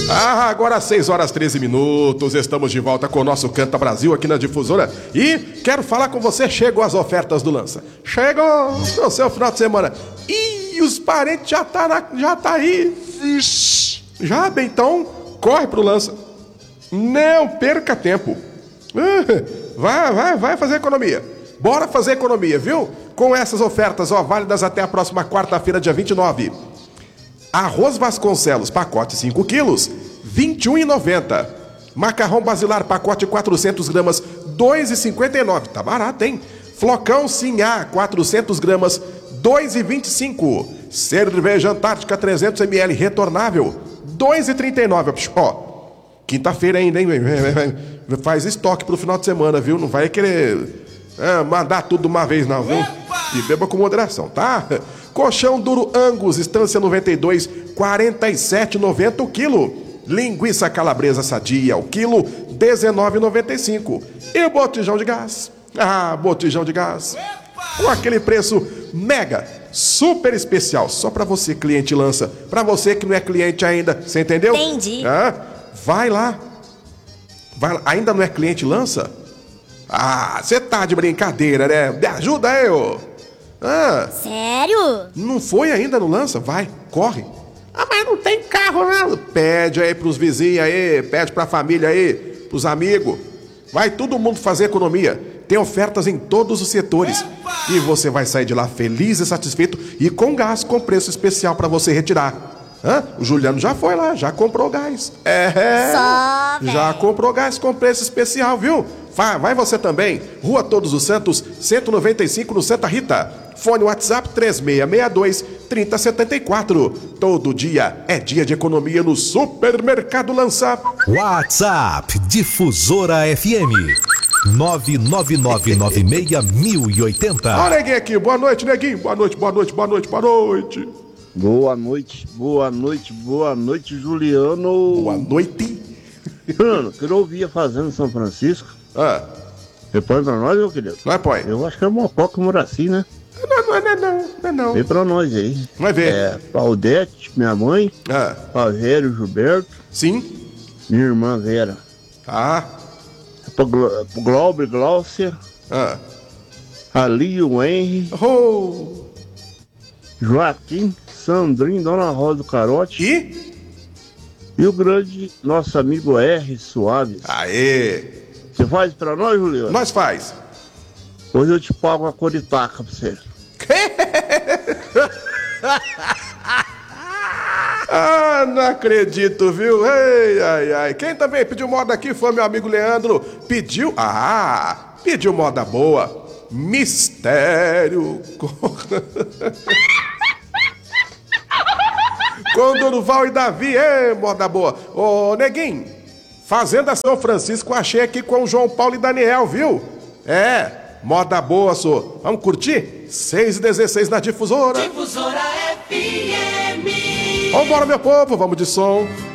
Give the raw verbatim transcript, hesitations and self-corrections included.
Ah, agora seis horas e treze minutos, estamos de volta com o nosso Canta Brasil aqui na Difusora e quero falar com você, chegou as ofertas do Lança. Chegou no seu final de semana. Ih, os parentes já tá, na, já tá aí. Vixe. Já, bem, então, corre pro Lança. Não perca tempo. Vai, vai, vai fazer economia. Bora fazer economia, viu? Com essas ofertas, ó, válidas até a próxima quarta-feira, dia vinte e nove. Arroz Vasconcelos, pacote cinco quilos, vinte e um reais e noventa centavos. Macarrão Basilar, pacote quatrocentas gramas, dois reais e cinquenta e nove centavos. Tá barato, hein? Flocão Sinhá, quatrocentas gramas, dois reais e vinte e cinco centavos. Cerveja Antártica, trezentos mililitros, retornável, dois reais e trinta e nove centavos. Ó, quinta-feira ainda, hein? Faz estoque pro final de semana, viu? Não vai querer é, mandar tudo de uma vez, não, viu? E beba com moderação, tá? Colchão duro Angus, Estância noventa e dois, quarenta e sete reais e noventa centavos o quilo. Linguiça calabresa sadia, o quilo, dezenove reais e noventa e cinco centavos. E o botijão de gás? Ah, botijão de gás. Com aquele preço mega, super especial, só pra você, cliente Lança. Pra você que não é cliente ainda, você entendeu? Entendi. Ah, vai lá. Vai lá. Ainda não é cliente Lança? Ah, você tá de brincadeira, né? Me ajuda aí, ô. Ah, sério? Não foi ainda no Lança? Vai, corre. Ah, mas não tem carro, não. Pede aí pros vizinhos aí, pede pra família aí, pros amigos. Vai todo mundo fazer economia. Tem ofertas em todos os setores. Epa! E você vai sair de lá feliz e satisfeito e com gás com preço especial pra você retirar. Hã? O Juliano já foi lá, já comprou gás. É, Só, já comprou gás com preço especial, viu? Vai, vai você também. Rua Todos os Santos, cento e noventa e cinco, no Santa Rita. Fone WhatsApp três seis seis dois, três zero sete quatro. Todo dia é dia de economia no Supermercado Lança. WhatsApp Difusora F M nove nove nove nove seis mil e oitenta. Olha, Neguinho aqui. Boa noite, Neguinho. Boa noite, boa noite, boa noite, boa noite. Boa noite, boa noite, boa noite, Juliano. Boa noite. Mano, que eu ouvia fazendo São Francisco. Ah. Você põe pra nós, meu querido? Vai, põe. Eu acho que é uma Mococa Muraci, né? Não, não é não, não, não, não. Vem pra nós aí. Vai ver. É, pra Odete, minha mãe. Ah. Pra Vério Gilberto. Sim. Minha irmã Vera. Tá. Pro, Glo- pro Glauber, Glaucia. Ah. Ali, o Henry. Oh. Joaquim, Sandrinho, Dona Rosa do Carote. E? E o grande nosso amigo R. Soares. Aê. Você faz pra nós, Juliano? Nós faz. Hoje eu te pago uma coritaca pra você. Ah, não acredito, viu? Ei, ai, ai. Quem também pediu moda aqui foi meu amigo Leandro. Pediu? Ah, pediu moda boa. Mistério. Com Durval e Davi, ei, moda boa. Ô, Neguinho, Fazenda São Francisco, achei aqui com o João Paulo e Daniel, viu? É, moda boa, sô. Vamos curtir? seis e dezesseis na Difusora. Difusora F M. Vambora, meu povo, vamos de som.